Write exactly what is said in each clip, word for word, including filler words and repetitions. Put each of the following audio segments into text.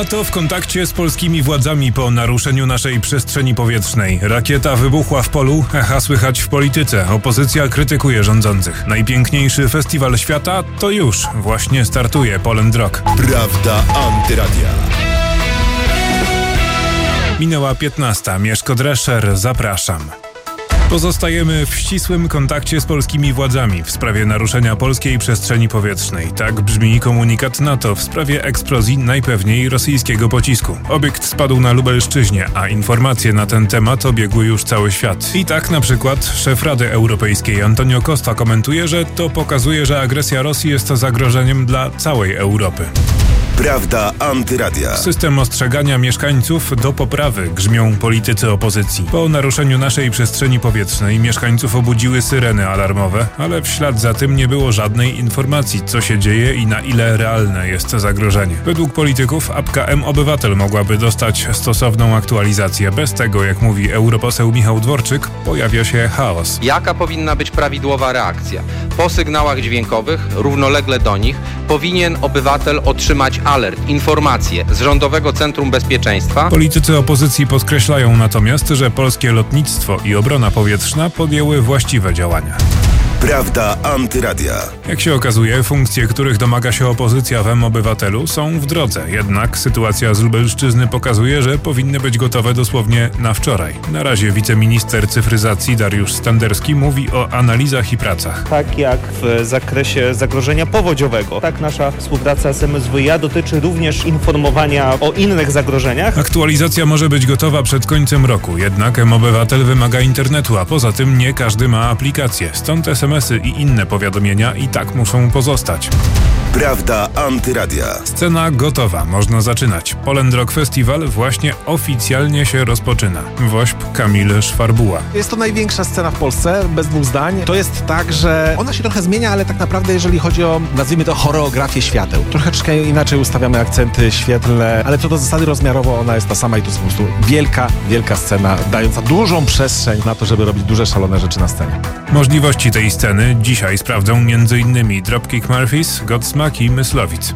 NATO w kontakcie z polskimi władzami po naruszeniu naszej przestrzeni powietrznej. Rakieta wybuchła w polu, echa słychać w polityce. Opozycja krytykuje rządzących. Najpiękniejszy festiwal świata to już właśnie startuje Poland Rock. Prawda Antyradia. Minęła piętnasta. Mieszko Drescher, zapraszam. Pozostajemy w ścisłym kontakcie z polskimi władzami w sprawie naruszenia polskiej przestrzeni powietrznej. Tak brzmi komunikat NATO w sprawie eksplozji najpewniej rosyjskiego pocisku. Obiekt spadł na Lubelszczyźnie, a informacje na ten temat obiegły już cały świat. I tak na przykład szef Rady Europejskiej Antonio Costa komentuje, że to pokazuje, że agresja Rosji jest zagrożeniem dla całej Europy. Prawda Antyradia. System ostrzegania mieszkańców do poprawy, grzmią politycy opozycji. Po naruszeniu naszej przestrzeni powietrznej mieszkańców obudziły syreny alarmowe, ale w ślad za tym nie było żadnej informacji, co się dzieje i na ile realne jest zagrożenie. Według polityków apka M-Obywatel mogłaby dostać stosowną aktualizację. Bez tego, jak mówi europoseł Michał Dworczyk, pojawia się chaos. Jaka powinna być prawidłowa reakcja? Po sygnałach dźwiękowych, równolegle do nich, powinien obywatel otrzymać alert, informacje z Rządowego Centrum Bezpieczeństwa. Politycy opozycji podkreślają natomiast, że polskie lotnictwo i obrona powietrzna podjęły właściwe działania. Prawda Antyradia. Jak się okazuje, funkcje, których domaga się opozycja w M-Obywatelu, są w drodze. Jednak sytuacja z Lubelszczyzny pokazuje, że powinny być gotowe dosłownie na wczoraj. Na razie wiceminister cyfryzacji Dariusz Standerski mówi o analizach i pracach. Tak jak w zakresie zagrożenia powodziowego, tak nasza współpraca z M S W iA dotyczy również informowania o innych zagrożeniach. Aktualizacja może być gotowa przed końcem roku, jednak M-Obywatel wymaga internetu, a poza tym nie każdy ma aplikację. Stąd es em esy i inne powiadomienia i tak muszą pozostać. Prawda Antyradia. Scena gotowa, można zaczynać. Poland Rock Festival właśnie oficjalnie się rozpoczyna. Wośp Kamil Szwarbuła. Jest to największa scena w Polsce, bez dwóch zdań. To jest tak, że ona się trochę zmienia, ale tak naprawdę jeżeli chodzi o, nazwijmy to, choreografię świateł. Troszeczkę inaczej ustawiamy akcenty świetlne, ale co do zasady rozmiarowo ona jest ta sama i to jest po prostu wielka, wielka scena, dająca dużą przestrzeń na to, żeby robić duże, szalone rzeczy na scenie. Możliwości tej sceny dzisiaj sprawdzą między innymi Dropkick Murphys, Godsmack i Myslowic.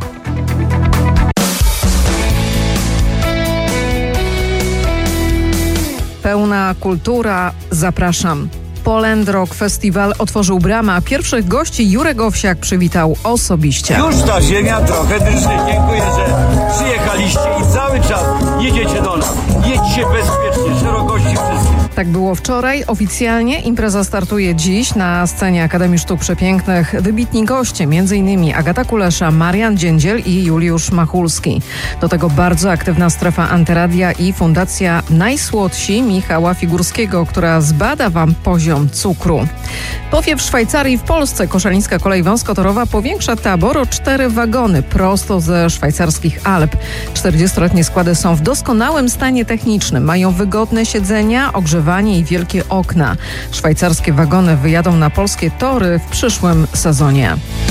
Pełna kultura, zapraszam. Poland Rock Festival otworzył bramę, a pierwszych gości Jurek Owsiak przywitał osobiście. Już ta ziemia trochę drży. Dziękuję, że przyjechaliście i cały czas jedziecie do nas. Jedźcie bezpiecznie, szerokości wszystkich. Tak było wczoraj. Oficjalnie impreza startuje dziś. Na scenie Akademii Sztuk Przepięknych wybitni goście, m.in. Agata Kulesza, Marian Dziędziel i Juliusz Machulski. Do tego bardzo aktywna strefa Antyradia i Fundacja Najsłodsi Michała Figurskiego, która zbada wam poziom cukru. Powiew Szwajcarii w Polsce. Koszalińska Kolej Wąskotorowa powiększa tabor o cztery wagony prosto ze szwajcarskich Alp. czterdziestoletnie składy są w doskonałym stanie technicznym. Mają wygodne siedzenia, ogrzewanie i wielkie okna. Szwajcarskie wagony wyjadą na polskie tory w przyszłym sezonie.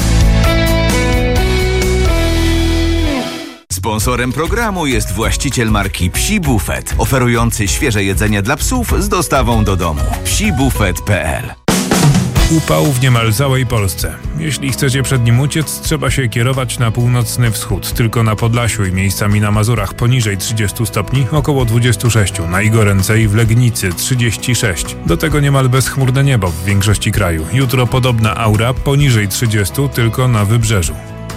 Sponsorem programu jest właściciel marki Psi Buffet, oferujący świeże jedzenie dla psów z dostawą do domu. psi buffet kropka p l. Upał w niemal całej Polsce. Jeśli chcecie przed nim uciec, trzeba się kierować na północny wschód. Tylko na Podlasiu i miejscami na Mazurach poniżej trzydziestu stopni, około dwudziestu sześciu. Najgoręcej w Legnicy trzydzieści sześć. Do tego niemal bezchmurne niebo w większości kraju. Jutro podobna aura, poniżej trzydziestu, tylko na wybrzeżu.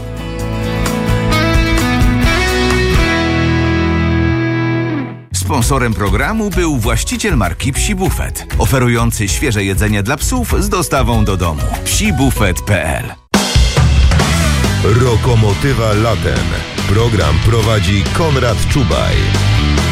Sponsorem programu był właściciel marki Psi Buffet, oferujący świeże jedzenie dla psów z dostawą do domu. psi buffet kropka p l. Rokomotywa latem. Program prowadzi Konrad Czubaj.